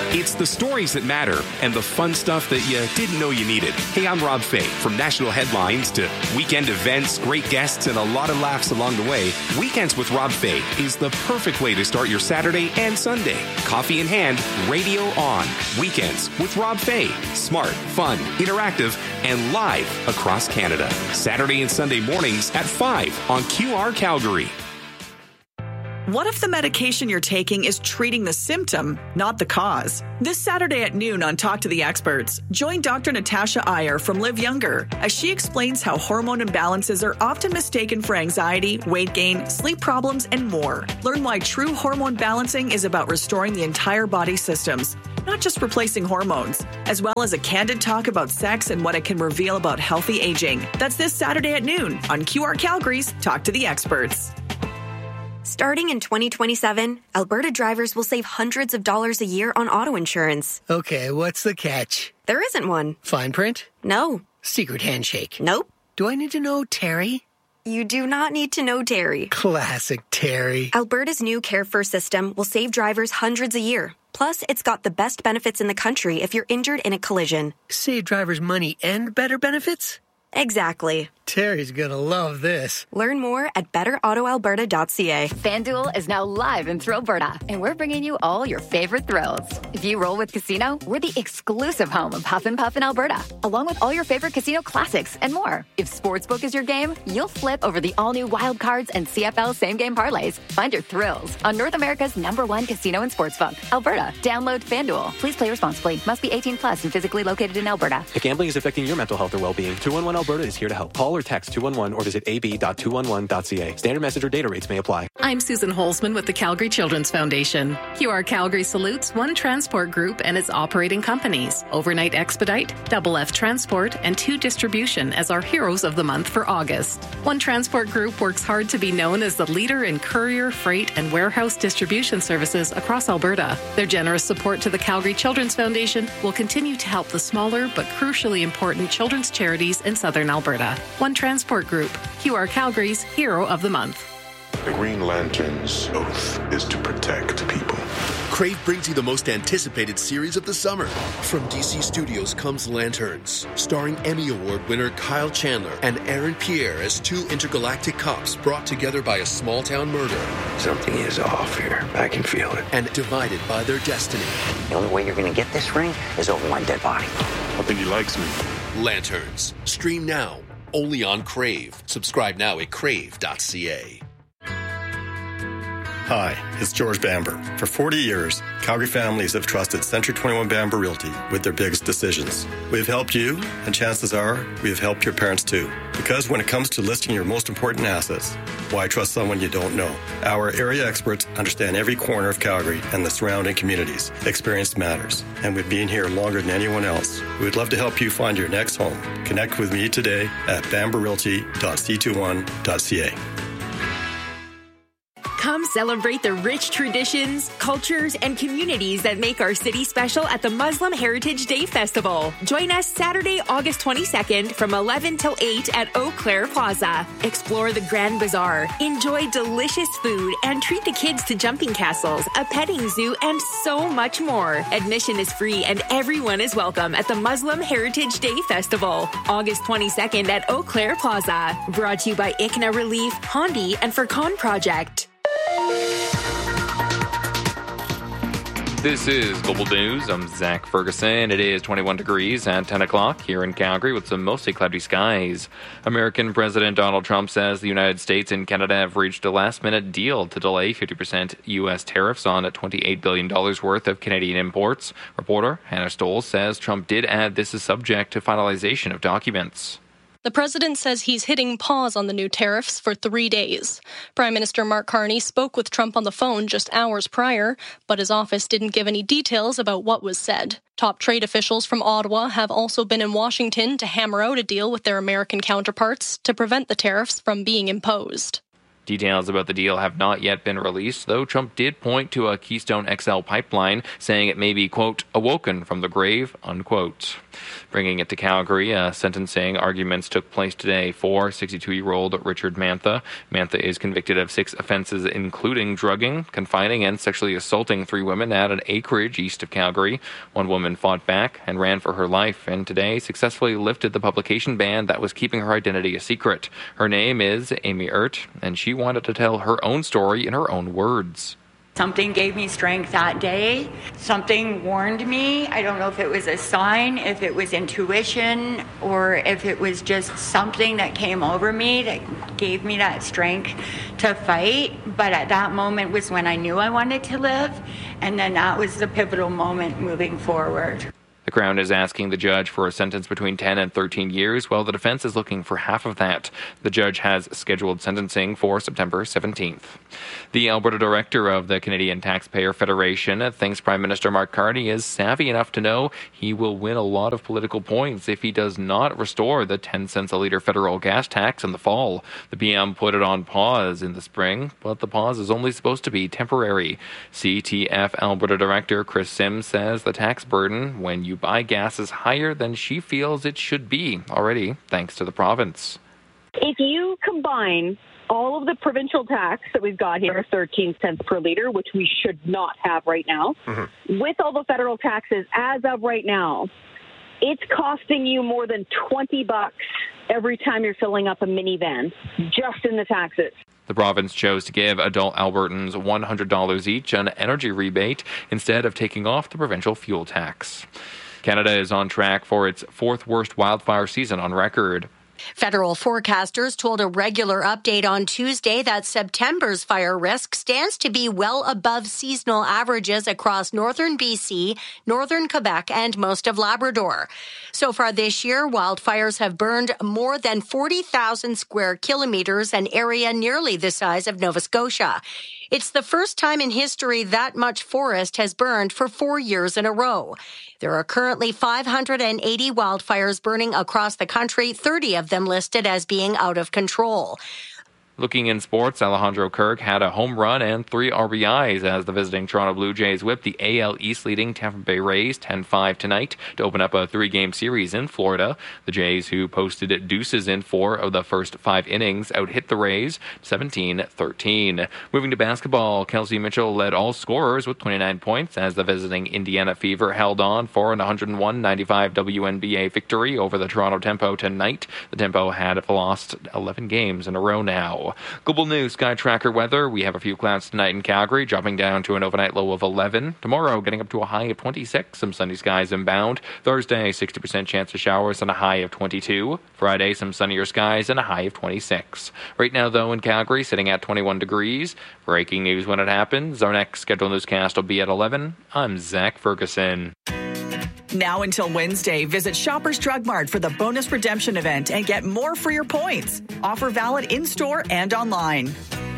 It's the stories that matter and the fun stuff that you didn't know you needed. Hey, I'm Rob Fay. From national headlines to weekend events, great guests, and a lot of laughs along the way, Weekends with Rob Fay is the perfect way to start your Saturday and Sunday. Coffee in hand, radio on. Weekends with Rob Fay. Smart, fun, interactive, and live across Canada. Saturday and Sunday mornings at 5 on QR Calgary. What if the medication you're taking is treating the symptom, not the cause? This Saturday at noon on Talk to the Experts, join Dr. Natasha Iyer from Live Younger as she explains how hormone imbalances are often mistaken for anxiety, weight gain, sleep problems, and more. Learn why true hormone balancing is about restoring the entire body systems, not just replacing hormones, as well as a candid talk about sex and what it can reveal about healthy aging. That's this Saturday at noon on QR Calgary's Talk to the Experts. Starting in 2027, Alberta drivers will save hundreds of dollars a year on auto insurance. Okay, what's the catch? There isn't one. Fine print? No. Secret handshake? Nope. Do I need to know Terry? You do not need to know Terry. Classic Terry. Alberta's new Care First system will save drivers hundreds a year. Plus, it's got the best benefits in the country if you're injured in a collision. Save drivers money and better benefits? Exactly. Terry's gonna love this. Learn more at betterautoalberta.ca. FanDuel is now live in Thrillberta, and we're bringing you all your favorite thrills. If you roll with Casino, we're the exclusive home of Huff and Puff in Alberta, along with all your favorite casino classics and more. If Sportsbook is your game, you'll flip over the all-new Wild Cards and CFL same-game parlays. Find your thrills on North America's #1 casino and sportsbook, Alberta. Download FanDuel. Please play responsibly. Must be 18 plus and physically located in Alberta. If gambling is affecting your mental health or well-being, 211 Alberta is here to help. Call or text 211 or visit ab.211.ca. Standard message or data rates may apply. I'm Susan Holzman with the Calgary Children's Foundation. QR Calgary salutes One Transport Group and its operating companies, Overnight Expedite, Double F Transport, and 2 Distribution as our heroes of the month for August. One Transport Group works hard to be known as the leader in courier, freight, and warehouse distribution services across Alberta. Their generous support to the Calgary Children's Foundation will continue to help the smaller but crucially important children's charities in southern Alberta. One Transport Group, QR Calgary's Hero of the Month. The Green Lantern's oath is to protect people. Crave brings you the most anticipated series of the summer. From DC Studios comes Lanterns, starring Emmy Award winner Kyle Chandler and Aaron Pierre as 2 intergalactic cops brought together by a small-town murder. Something is off here. I can feel it. And divided by their destiny. The only way you're going to get this ring is over my dead body. I think he likes me. Lanterns. Stream now. Only on Crave. Subscribe now at crave.ca. Hi, it's George Bamber. For 40 years, Calgary families have trusted Century 21 Bamber Realty with their biggest decisions. We've helped you, and chances are we have helped your parents too. Because when it comes to listing your most important assets, why trust someone you don't know? Our area experts understand every corner of Calgary and the surrounding communities. Experience matters, and we've been here longer than anyone else. We would love to help you find your next home. Connect with me today at bamberrealty.c21.ca. Come celebrate the rich traditions, cultures, and communities that make our city special at the Muslim Heritage Day Festival. Join us Saturday, August 22nd from 11 till 8 at Eau Claire Plaza. Explore the Grand Bazaar, enjoy delicious food, and treat the kids to jumping castles, a petting zoo, and so much more. Admission is free and everyone is welcome at the Muslim Heritage Day Festival, August 22nd at Eau Claire Plaza. Brought to you by ICNA Relief, Hondi, and Furcon Project. This is Global News. I'm Zach Ferguson. It is 21 degrees at 10 o'clock here in Calgary with some mostly cloudy skies. American President Donald Trump says the United States and Canada have reached a last-minute deal to delay 50% U.S. tariffs on $28 billion worth of Canadian imports. Reporter Hannah Stoll says Trump did add this is subject to finalization of documents. The president says he's hitting pause on the new tariffs for 3 days. Prime Minister Mark Carney spoke with Trump on the phone just hours prior, but his office didn't give any details about what was said. Top trade officials from Ottawa have also been in Washington to hammer out a deal with their American counterparts to prevent the tariffs from being imposed. Details about the deal have not yet been released, though Trump did point to a Keystone XL pipeline, saying it may be, quote, awoken from the grave, unquote. Bringing it to Calgary, sentencing arguments took place today for 62-year-old Richard Mantha. Mantha is convicted of 6 offenses, including drugging, confining, and sexually assaulting 3 women at an acreage east of Calgary. One woman fought back and ran for her life, and today successfully lifted the publication ban that was keeping her identity a secret. Her name is Amy Ert, and she wanted to tell her own story in her own words. Something gave me strength that day. Something warned me. I don't know if it was a sign, if it was intuition, or if it was just something that came over me that gave me that strength to fight. But at that moment was when I knew I wanted to live. And then that was the pivotal moment moving forward. The Crown is asking the judge for a sentence between 10 and 13 years, while the defense is looking for half of that. The judge has scheduled sentencing for September 17th. The Alberta director of the Canadian Taxpayer Federation thinks Prime Minister Mark Carney is savvy enough to know he will win a lot of political points if he does not restore the 10 cents a litre federal gas tax in the fall. The PM put it on pause in the spring, but the pause is only supposed to be temporary. CTF Alberta director Chris Sims says the tax burden when you buy gas is higher than she feels it should be already, thanks to the province. If you combine all of the provincial tax that we've got here, 13 cents per litre, which we should not have right now, with all the federal taxes as of right now, it's costing you more than $20 every time you're filling up a minivan, just in the taxes. The province chose to give adult Albertans $100 each an energy rebate instead of taking off the provincial fuel tax. Canada is on track for its 4th worst wildfire season on record. Federal forecasters told a regular update on Tuesday that September's fire risk stands to be well above seasonal averages across northern BC, northern Quebec, and most of Labrador. So far this year, wildfires have burned more than 40,000 square kilometers, an area nearly the size of Nova Scotia. It's the first time in history that much forest has burned for 4 years in a row. There are currently 580 wildfires burning across the country, 30 of them listed as being out of control. Looking in sports, Alejandro Kirk had a home run and 3 RBIs as the visiting Toronto Blue Jays whipped the AL East leading Tampa Bay Rays 10-5 tonight to open up a 3-game series in Florida. The Jays, who posted deuces in 4 of the first 5 innings, out-hit the Rays 17-13. Moving to basketball, Kelsey Mitchell led all scorers with 29 points as the visiting Indiana Fever held on for an 101-95 WNBA victory over the Toronto Tempo tonight. The Tempo had lost 11 games in a row now. Global News Sky Tracker weather. We have a few clouds tonight in Calgary, dropping down to an overnight low of 11. Tomorrow, getting up to a high of 26. Some sunny skies inbound. Thursday, 60% chance of showers and a high of 22. Friday, some sunnier skies and a high of 26. Right now, though, in Calgary, sitting at 21 degrees. Breaking news when it happens. Our next scheduled newscast will be at 11. I'm Zach Ferguson. Now until Wednesday, visit Shoppers Drug Mart for the bonus redemption event and get more for your points. Offer valid in-store and online.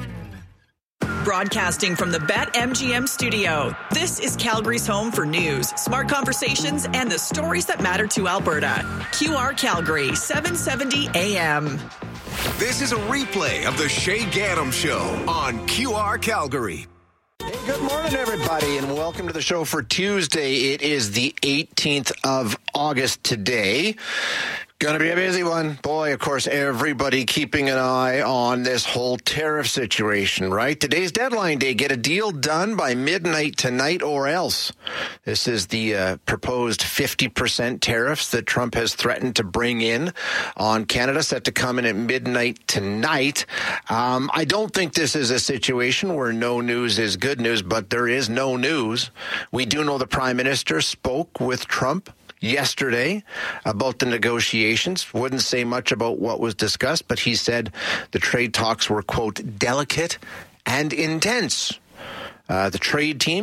Broadcasting from the BetMGM studio, this is Calgary's home for news, smart conversations, and the stories that matter to Alberta. QR Calgary, 770 AM. This is a replay of the Shay Gaddam Show on QR Calgary. Hey, good morning, everybody, and welcome to the show for Tuesday. It is the 18th of August today. Going to be a busy one. Boy, of course, everybody keeping an eye on this whole tariff situation, right? Today's deadline day. Get a deal done by midnight tonight or else. This is the proposed 50% tariffs that Trump has threatened to bring in on Canada, set to come in at midnight tonight. I don't think this is a situation where no news is good news, but there is no news. We do know the Prime Minister spoke with Trump yesterday about the negotiations. Wouldn't say much about what was discussed, but he said the trade talks were, quote, delicate and intense. The trade team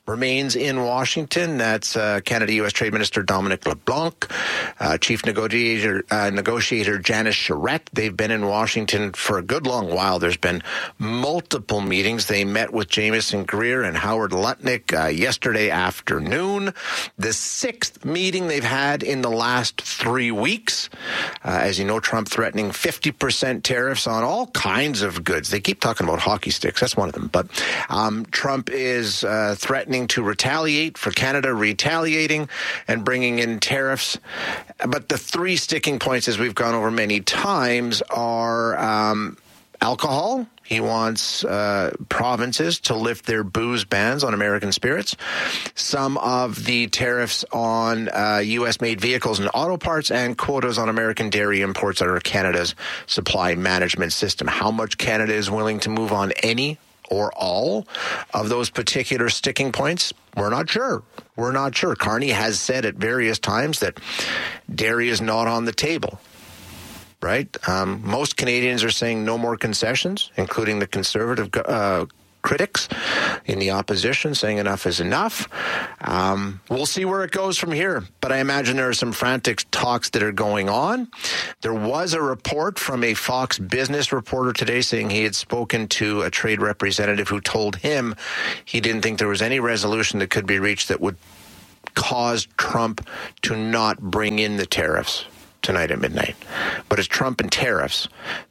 remains in Washington. That's Canada-U.S. Trade Minister Dominic LeBlanc, Chief Negotiator Janice Charette. They've been in Washington for a good long while. There's been multiple meetings. They met with Jamieson Greer and Howard Lutnick yesterday afternoon. The 6th meeting they've had in the last 3 weeks. As you know, Trump threatening 50% tariffs on all kinds of goods. They keep talking about hockey sticks. That's one of them. But Trump is threatening to retaliate for Canada retaliating and bringing in tariffs. But the 3 sticking points, as we've gone over many times, are alcohol. He wants provinces to lift their booze bans on American spirits. Some of the tariffs on U.S.-made vehicles and auto parts, and quotas on American dairy imports under Canada's supply management system. How much Canada is willing to move on any or all of those particular sticking points, we're not sure. We're not sure. Carney has said at various times that dairy is not on the table. Right? Most Canadians are saying no more concessions, including the Conservative critics in the opposition saying enough is enough. We'll see where it goes from here, but I imagine there are some frantic talks that are going on. There was a report from a Fox Business reporter today saying he had spoken to a trade representative who told him he didn't think there was any resolution that could be reached that would cause Trump to not bring in the tariffs tonight at midnight. But it's Trump and tariffs.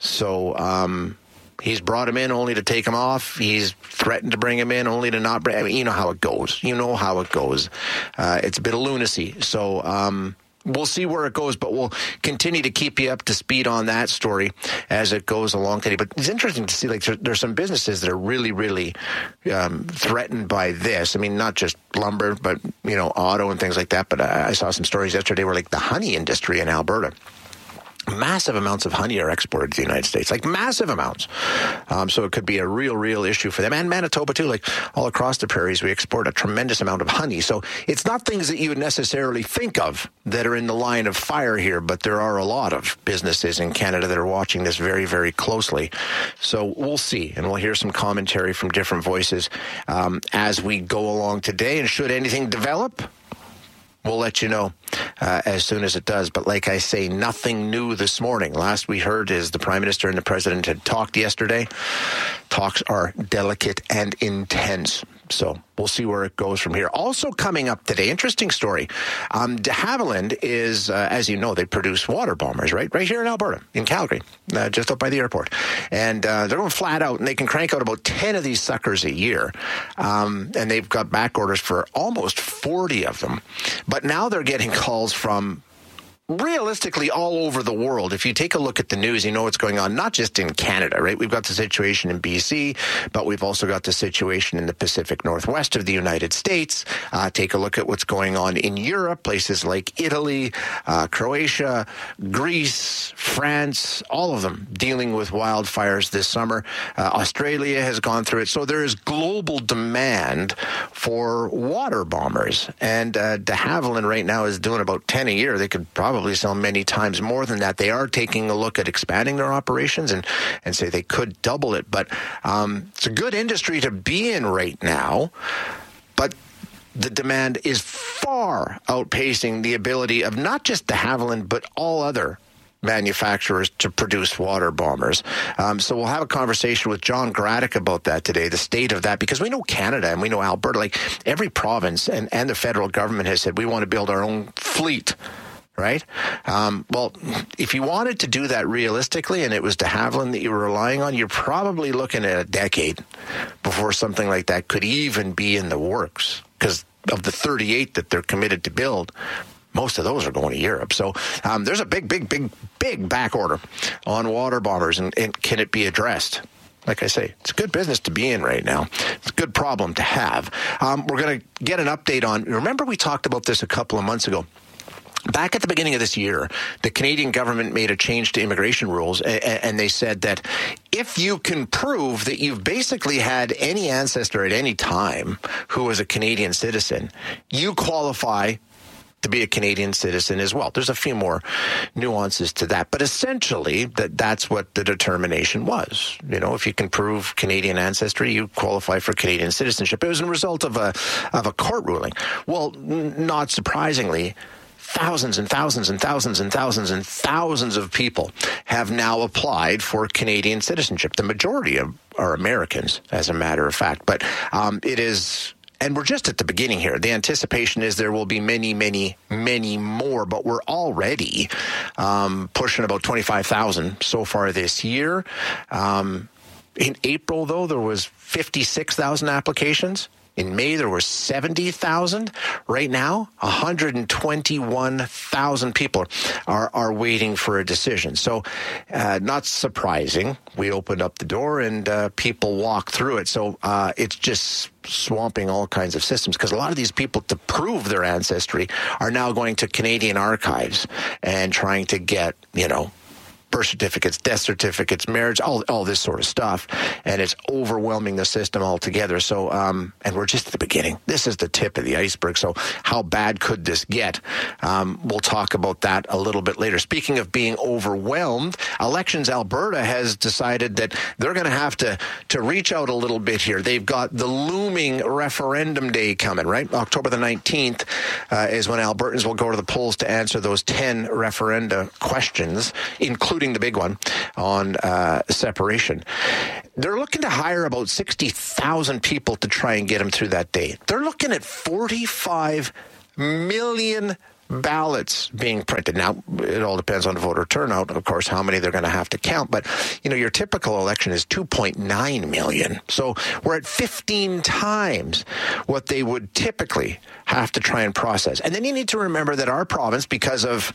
So he's brought him in only to take him off. He's threatened to bring him in only to not bring. I mean, you know how it goes. It's a bit of lunacy. So we'll see where it goes, but we'll continue to keep you up to speed on that story as it goes along today. But it's interesting to see, like, there's some businesses that are really, really threatened by this. I mean, not just lumber, but, you know, auto and things like that. But I saw some stories yesterday where, like, the honey industry in Alberta, massive amounts of honey are exported to the United States, like massive amounts. So it could be a real issue for them. And Manitoba, too, like all across the prairies, we export a tremendous amount of honey. So it's not things that you would necessarily think of that are in the line of fire here, but there are a lot of businesses in Canada that are watching this very, very closely. So we'll see, and we'll hear some commentary from different voices as we go along today. And should anything develop, we'll let you know as soon as it does. But like I say, nothing new this morning. Last we heard is the Prime Minister and the President had talked yesterday. Talks are delicate and intense. So we'll see where it goes from here. Also coming up today, interesting story. De Havilland is, as you know, they produce water bombers, right here in Alberta, in Calgary, just up by the airport. And they're going flat out, and they can crank out about 10 of these suckers a year. And they've got back orders for almost 40 of them. But now they're getting calls from realistically all over the world. If you take a look at the news, you know what's going on, not just in Canada, right? We've got the situation in BC, but we've also got the situation in the Pacific Northwest of the United States. Take a look at what's going on in Europe, places like Italy, Croatia, Greece, France, all of them dealing with wildfires this summer. Australia has gone through it. So there is global demand for water bombers. And de Havilland right now is doing about 10 a year. They could probably sell many times more than that. They are taking a look at expanding their operations and say they could double it. But it's a good industry to be in right now. But the demand is far outpacing the ability of not just de Havilland, but all other manufacturers to produce water bombers. So we'll have a conversation with John Graddick about that today, the state of that, because we know Canada and we know Alberta, like every province and the federal government has said we want to build our own fleet. Right? Well, if you wanted to do that realistically and it was de Havilland that you were relying on, you're probably looking at a decade before something like that could even be in the works. Because of the 38 that they're committed to build, most of those are going to Europe. So there's a big back order on water bombers. And can it be addressed? Like I say, it's a good business to be in right now. It's a good problem to have. We're going to get an update on, remember we talked about this a couple of months ago. Back at the beginning of this year, the Canadian government made a change to immigration rules, and they said that if you can prove that you've basically had any ancestor at any time who was a Canadian citizen, you qualify to be a Canadian citizen as well. There's a few more nuances to that, but essentially that's what the determination was. You know, if you can prove Canadian ancestry, you qualify for Canadian citizenship. It was a result of a court ruling. Well, not surprisingly, thousands and thousands and thousands and thousands and thousands of people have now applied for Canadian citizenship. The majority are Americans, as a matter of fact. But it is, and we're just at the beginning here. The anticipation is there will be many, many, many more, but we're already pushing about 25,000 so far this year. In April, though, there was 56,000 applications. In May, there were 70,000. Right now, 121,000 people are waiting for a decision. So, not surprising. We opened up the door and people walk through it. So, it's just swamping all kinds of systems because a lot of these people, to prove their ancestry, are now going to Canadian archives and trying to get, birth certificates, death certificates, marriage, all this sort of stuff. And it's overwhelming the system altogether. So, and we're just at the beginning. This is the tip of the iceberg. So how bad could this get? We'll talk about that a little bit later. Speaking of being overwhelmed, Elections Alberta has decided that they're going to have to reach out a little bit here. They've got the looming referendum day coming, right? October the 19th is when Albertans will go to the polls to answer those 10 referenda questions, including the big one on separation. They're looking to hire about 60,000 people to try and get them through that day. They're looking at 45 million ballots being printed. Now, it all depends on voter turnout, of course, how many they're going to have to count. But, your typical election is 2.9 million. So we're at 15 times what they would typically have to try and process. And then you need to remember that our province, because of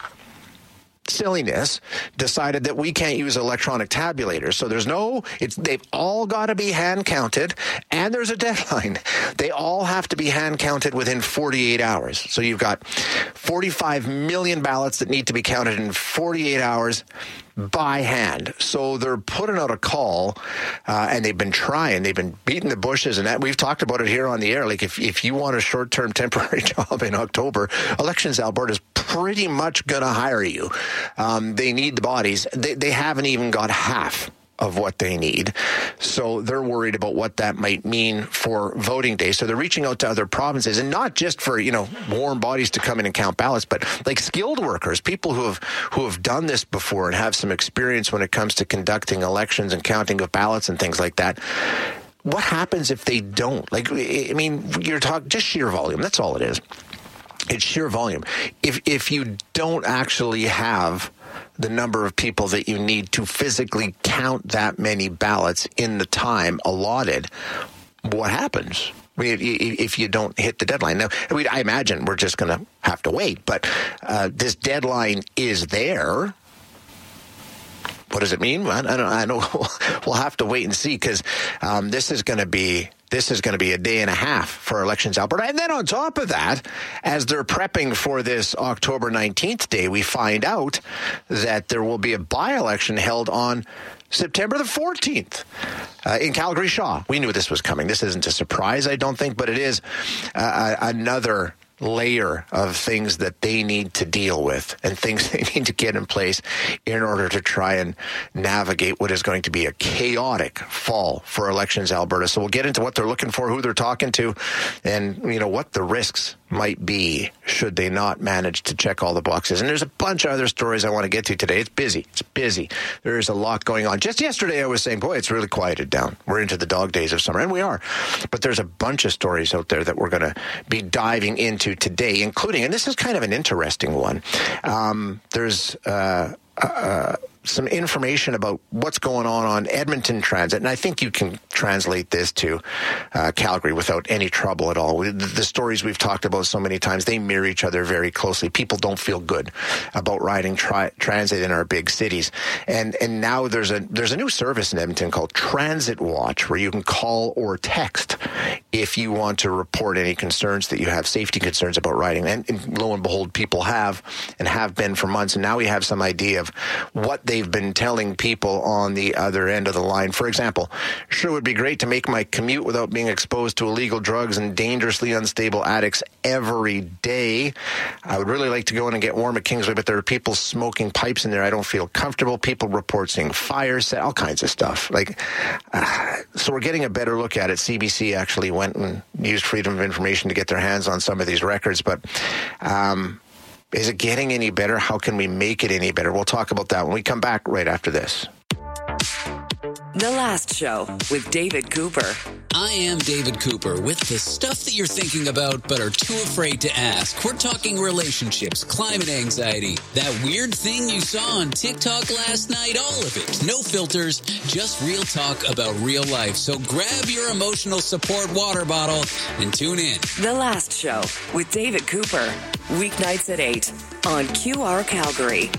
silliness, decided that we can't use electronic tabulators. So they've all got to be hand counted, and there's a deadline. They all have to be hand counted within 48 hours. So you've got 45 million ballots that need to be counted in 48 hours by hand. So they're putting out a call, and they've been beating the bushes, and that we've talked about it here on the air. Like if you want a short-term temporary job in October, Elections Alberta is pretty much going to hire you. They need the bodies. They haven't even got half of what they need. So they're worried about what that might mean for voting day. So they're reaching out to other provinces, and not just for, warm bodies to come in and count ballots, but like skilled workers, people who have done this before and have some experience when it comes to conducting elections and counting of ballots and things like that. What happens if they don't? You're talking just sheer volume. That's all it is. It's sheer volume. If you don't actually have the number of people that you need to physically count that many ballots in the time allotted, what happens? If you don't hit the deadline. Now, I imagine we're just going to have to wait, but this deadline is there. What does it mean? I know we'll have to wait and see, because this is going to be a day and a half for Elections Alberta. And then on top of that, as they're prepping for this October 19th day, we find out that there will be a by-election held on September the 14th in Calgary Shaw. We knew this was coming. This isn't a surprise, I don't think, but it is another layer of things that they need to deal with and things they need to get in place in order to try and navigate what is going to be a chaotic fall for Elections Alberta. So we'll get into what they're looking for, who they're talking to, and what the risks might be should they not manage to check all the boxes. And there's a bunch of other stories I want to get to today. It's busy. There's a lot going on. Just yesterday I was saying, boy, it's really quieted down. We're into the dog days of summer, and we are. But there's a bunch of stories out there that we're going to be diving into today, including, and this is kind of an interesting one, there's some information about what's going on Edmonton Transit, and I think you can translate this to Calgary without any trouble at all. The stories we've talked about so many times, they mirror each other very closely. People don't feel good about riding transit in our big cities, and now there's a new service in Edmonton called Transit Watch, where you can call or text if you want to report any concerns that you have, safety concerns about riding. And lo and behold, people have been for months, and now we have some idea of what they've been telling people on the other end of the line. For example, sure would be great to make my commute without being exposed to illegal drugs and dangerously unstable addicts every day. I would really like to go in and get warm at Kingsway, but there are people smoking pipes in there. I don't feel comfortable. People report seeing fires, all kinds of stuff. So we're getting a better look at it. CBC actually went and used Freedom of Information to get their hands on some of these records, but is it getting any better? How can we make it any better? We'll talk about that when we come back right after this. The Last Show with David Cooper. I am David Cooper with the stuff that you're thinking about but are too afraid to ask. We're talking relationships, climate anxiety, that weird thing you saw on TikTok last night, all of it. No filters, just real talk about real life. So grab your emotional support water bottle and tune in. The Last Show with David Cooper. Weeknights at 8 on QR Calgary.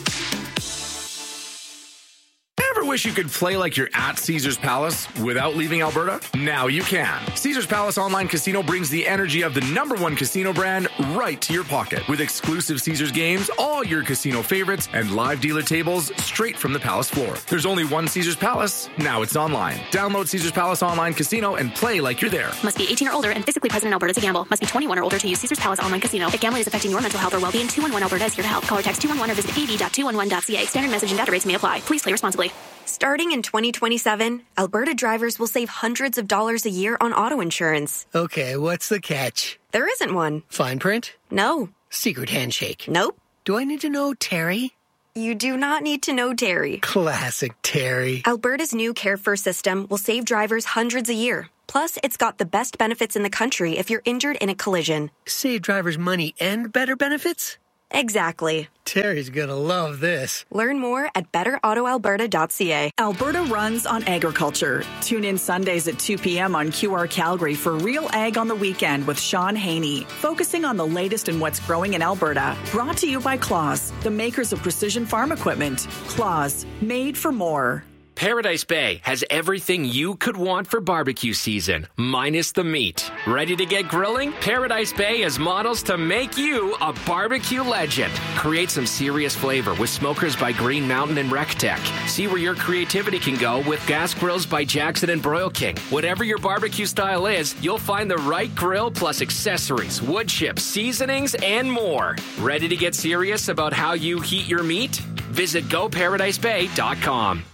Ever wish you could play like you're at Caesars Palace without leaving Alberta? Now you can. Caesars Palace Online Casino brings the energy of the #1 casino brand right to your pocket. With exclusive Caesars games, all your casino favorites, and live dealer tables straight from the Palace floor. There's only one Caesars Palace. Now it's online. Download Caesars Palace Online Casino and play like you're there. Must be 18 or older and physically present in Alberta to gamble. Must be 21 or older to use Caesars Palace Online Casino. If gambling is affecting your mental health or well-being, 211 Alberta is here to help. Call or text 211 or visit ab.211.ca. Standard message and data rates may apply. Please play responsibly. Starting in 2027, Alberta drivers will save hundreds of dollars a year on auto insurance. Okay, what's the catch? There isn't one. Fine print? No. Secret handshake? Nope. Do I need to know Terry? You do not need to know Terry. Classic Terry. Alberta's new Care First system will save drivers hundreds a year. Plus, it's got the best benefits in the country if you're injured in a collision. Save drivers money and better benefits? Exactly. Terry's gonna love this. Learn more at betterautoalberta.ca. Alberta runs on agriculture. Tune in Sundays at 2 p.m. on QR Calgary for Real Ag on the Weekend with Sean Haney, focusing on the latest in what's growing in Alberta. Brought to you by Claus, the makers of precision farm equipment. Claus, made for more. Paradise Bay has everything you could want for barbecue season, minus the meat. Ready to get grilling? Paradise Bay has models to make you a barbecue legend. Create some serious flavor with smokers by Green Mountain and RecTech. See where your creativity can go with gas grills by Jackson and Broil King. Whatever your barbecue style is, you'll find the right grill plus accessories, wood chips, seasonings, and more. Ready to get serious about how you heat your meat? Visit GoParadiseBay.com.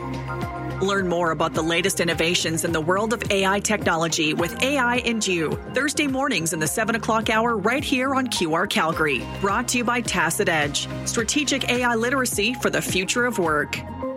Learn more about the latest innovations in the world of AI technology with AI and You, Thursday mornings in the 7 o'clock hour right here on QR Calgary. Brought to you by Tacit Edge, strategic AI literacy for the future of work.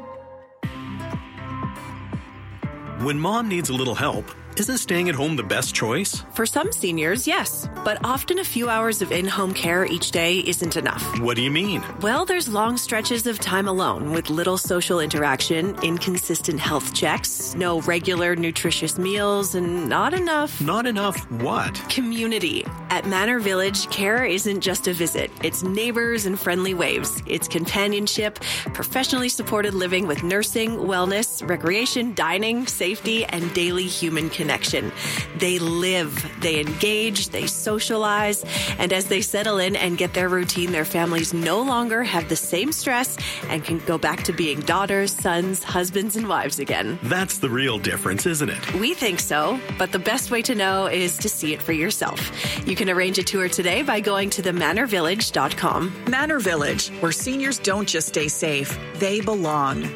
When mom needs a little help, isn't staying at home the best choice? For some seniors, yes. But often a few hours of in-home care each day isn't enough. What do you mean? Well, there's long stretches of time alone with little social interaction, inconsistent health checks, no regular nutritious meals, and not enough... Not enough what? Community. At Manor Village, care isn't just a visit. It's neighbors and friendly waves. It's companionship, professionally supported living with nursing, wellness, recreation, dining, safety, and daily human connection. They live, they engage, they socialize, and as they settle in and get their routine, their families no longer have the same stress and can go back to being daughters, sons, husbands, and wives again. That's the real difference, isn't it? We think so, but the best way to know is to see it for yourself. You can arrange a tour today by going to themanorvillage.com. Manor Village, where seniors don't just stay safe, they belong.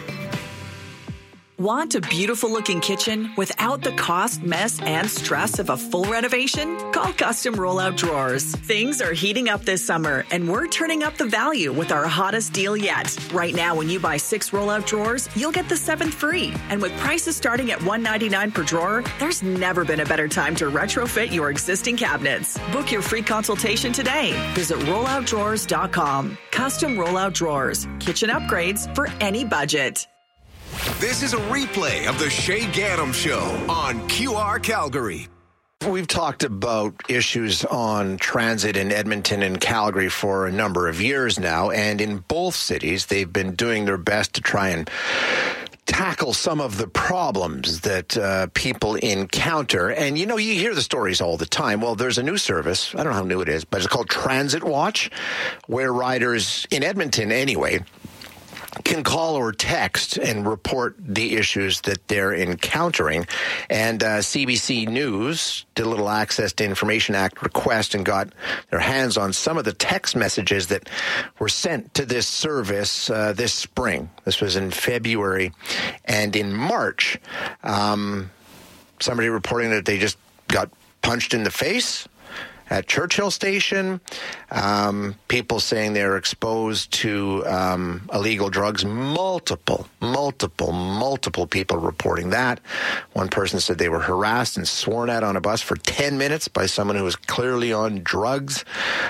Want a beautiful looking kitchen without the cost, mess, and stress of a full renovation? Call Custom Rollout Drawers. Things are heating up this summer, and we're turning up the value with our hottest deal yet. Right now, when you buy 6 rollout drawers, you'll get the 7th free. And with prices starting at $199 per drawer, there's never been a better time to retrofit your existing cabinets. Book your free consultation today. Visit rolloutdrawers.com. Custom Rollout Drawers. Kitchen upgrades for any budget. This is a replay of the Shay Gaddam Show on QR Calgary. We've talked about issues on transit in Edmonton and Calgary for a number of years now, and in both cities, they've been doing their best to try and tackle some of the problems that people encounter. And, you know, you hear the stories all the time. Well, there's a new service. I don't know how new it is, but it's called Transit Watch, where riders in Edmonton anyway can call or text and report the issues that they're encountering. And CBC News did a little Access to Information Act request and got their hands on some of the text messages that were sent to this service this spring. This was in February. And in March, somebody reporting that they just got punched in the face at Churchill Station, people saying they're exposed to illegal drugs, multiple people reporting that. One person said they were harassed and sworn at on a bus for 10 minutes by someone who was clearly on drugs.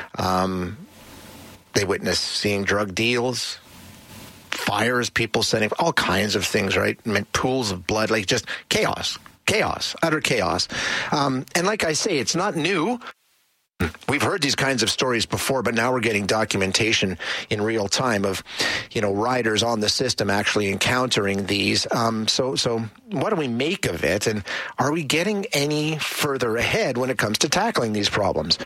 They witnessed seeing drug deals, fires, people sending all kinds of things, right? I mean, pools of blood, like just chaos, utter chaos. And like I say, it's not new. We've heard these kinds of stories before, but now we're getting documentation in real time of, riders on the system actually encountering these. So what do we make of it? And are we getting any further ahead when it comes to tackling these problems?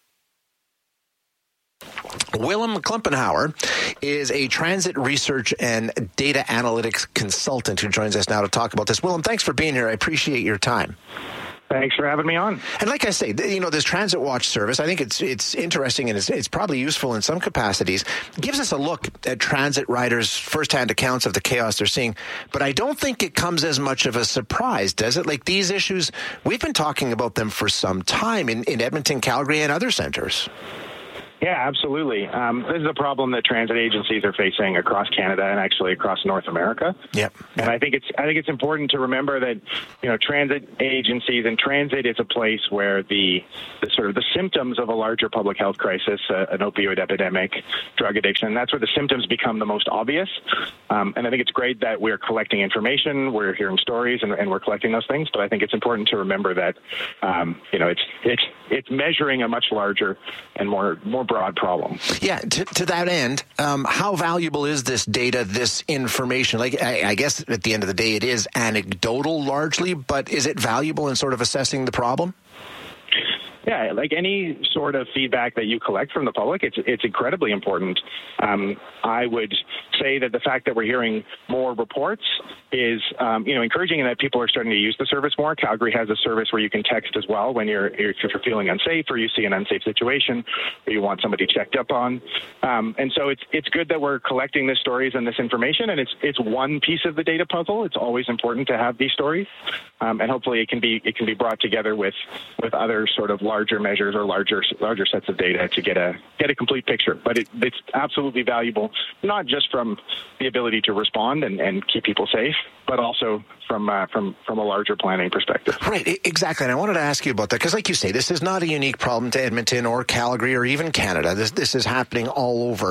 Willem Klumpenhauer is a transit research and data analytics consultant who joins us now to talk about this. Willem, thanks for being here. I appreciate your time. Thanks for having me on. And like I say, this Transit Watch service, I think it's interesting and it's probably useful in some capacities. It gives us a look at transit riders' firsthand accounts of the chaos they're seeing. But I don't think it comes as much of a surprise, does it? Like these issues, we've been talking about them for some time in Edmonton, Calgary, and other centers. Yeah, absolutely. This is a problem that transit agencies are facing across Canada and actually across North America. Yep. And I think it's important to remember that transit agencies and transit is a place where the symptoms of a larger public health crisis, an opioid epidemic, drug addiction, that's where the symptoms become the most obvious. And I think it's great that we're collecting information, we're hearing stories, and we're collecting those things. But I think it's important to remember that it's measuring a much larger and more broad problem. Yeah, to that end, how valuable is this data, this information? Like, I guess at the end of the day, it is anecdotal largely, but is it valuable in sort of assessing the problem? Yeah, like any sort of feedback that you collect from the public, it's incredibly important. I would say that the fact that we're hearing more reports is, encouraging, in that people are starting to use the service more. Calgary has a service where you can text as well when if you're feeling unsafe or you see an unsafe situation or you want somebody checked up on. And so it's good that we're collecting these stories and this information, and it's one piece of the data puzzle. It's always important to have these stories, and hopefully it can be brought together with other sort of larger measures or larger sets of data to get a complete picture. But it's absolutely valuable, not just from the ability to respond and keep people safe, but also from a larger planning perspective. Right, exactly. And I wanted to ask you about that because, like you say, this is not a unique problem to Edmonton or Calgary or even Canada. This is happening all over.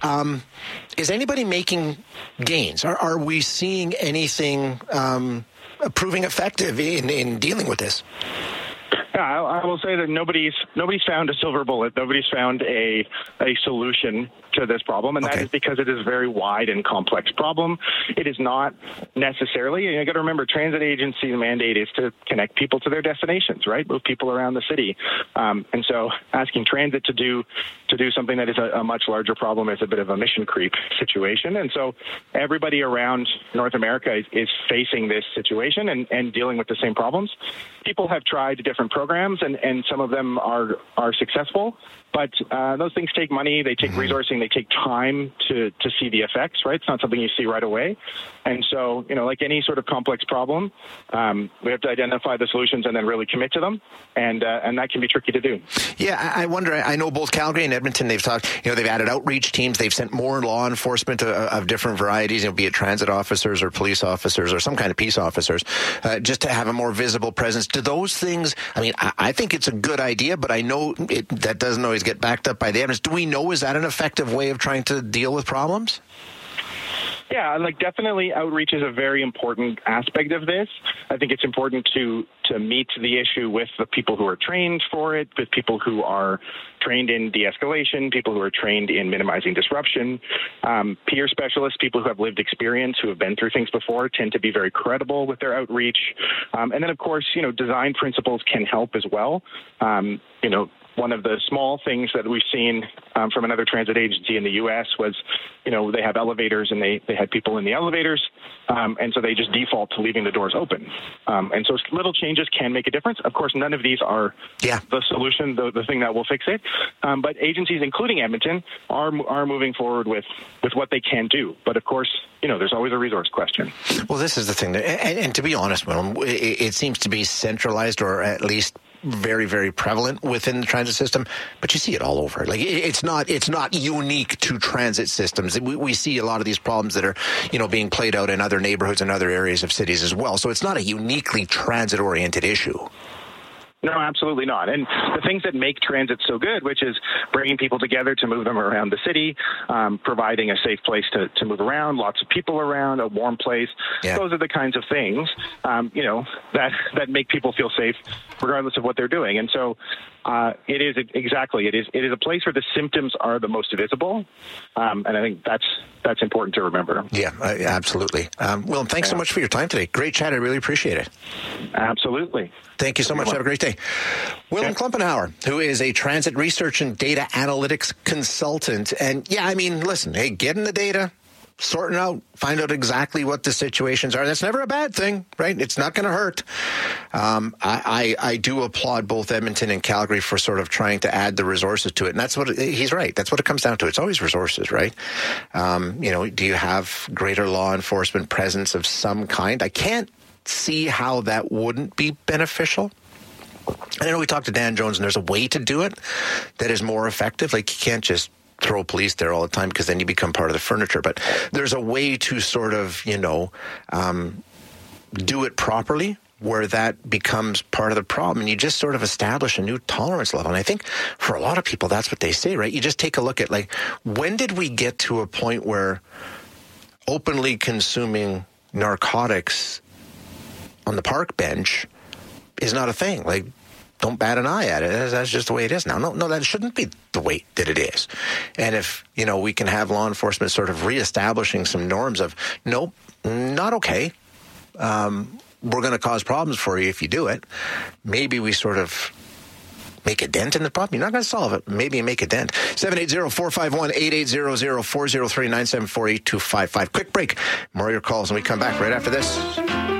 Is anybody making gains? Are we seeing anything proving effective in dealing with this? Yeah, I will say that nobody's found a silver bullet. Nobody's found a solution to this problem, and that is because it is a very wide and complex problem. It is not necessarily, you got to remember, transit agency mandate is to connect people to their destinations, right? Move people around the city. And so asking transit to do something that is a much larger problem is a bit of a mission creep situation. And so everybody around North America is facing this situation and dealing with the same problems. People have tried different programs, and some of them are successful, but those things take money, they take resourcing, they take time to see the effects, right? It's not something you see right away. And so, like any sort of complex problem, we have to identify the solutions and then really commit to them, and that can be tricky to do. Yeah, I wonder, I know both Calgary and Edmonton, they've talked, they've added outreach teams, they've sent more law enforcement of different varieties, be it transit officers or police officers or some kind of peace officers, just to have a more visible presence. Do those things, I think it's a good idea, but I know that doesn't always get backed up by the evidence. Do we know, is that an effective way of trying to deal with problems? Yeah, definitely outreach is a very important aspect of this. I think it's important to meet the issue with the people who are trained for it, with people who are trained in de-escalation, people who are trained in minimizing disruption. Peer specialists, people who have lived experience, who have been through things before, tend to be very credible with their outreach. And then, of course, design principles can help as well. one of the small things that we've seen from another transit agency in the U.S. was, they have elevators and they had people in the elevators, and so they just default to leaving the doors open. And so little changes can make a difference. Of course, none of these are the solution, the thing that will fix it. But agencies, including Edmonton, are moving forward with what they can do. But of course, there's always a resource question. Well, this is the thing. And to be honest, Willem, it seems to be centralized, or at least very, very prevalent within the transit system, but you see it all over. Like, it's not unique to transit systems. We see a lot of these problems that are, being played out in other neighborhoods and other areas of cities as well. So it's not a uniquely transit-oriented issue. No, absolutely not. And the things that make transit so good, which is bringing people together to move them around the city, providing a safe place to move around, lots of people around, a warm place. Yeah. Those are the kinds of things, that make people feel safe regardless of what they're doing. And so it is a place where the symptoms are the most visible. And I think that's important to remember. Yeah, absolutely. Willem, thanks so much for your time today. Great chat. I really appreciate it. Absolutely. Thank you so much. Have a great day. Willem Klumpenauer, who is a transit research and data analytics consultant. And listen, hey, getting the data, sorting out, find out exactly what the situations are. That's never a bad thing, right? It's not going to hurt. I do applaud both Edmonton and Calgary for sort of trying to add the resources to it. And that's what he's right. That's what it comes down to. It's always resources, right? Do you have greater law enforcement presence of some kind? I can't see how that wouldn't be beneficial. I know we talked to Dan Jones, and there's a way to do it that is more effective. Like, you can't just throw police there all the time, because then you become part of the furniture. But there's a way to sort of, do it properly, where that becomes part of the problem, and you just sort of establish a new tolerance level. And I think for a lot of people, that's what they say, right? You just take a look at, like, when did we get to a point where openly consuming narcotics on the park bench is not a thing? Like, don't bat an eye at it. That's just the way it is now. No, that shouldn't be the way that it is. And if, we can have law enforcement sort of reestablishing some norms of, nope, not okay. We're going to cause problems for you if you do it. Maybe we sort of make a dent in the problem. You're not going to solve it. Maybe you make a dent. 780-451-8800, 403-974-8255. Quick break. More of your calls when we come back right after this.